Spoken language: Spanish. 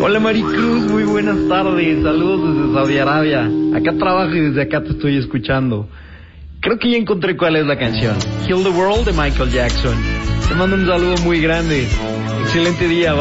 Hola Maricruz, muy buenas tardes, saludos desde Saudi Arabia. Acá trabajo y desde acá te estoy escuchando. Creo que ya encontré cuál es la canción. Heal the World de Michael Jackson. Te mando un saludo muy grande. Excelente día.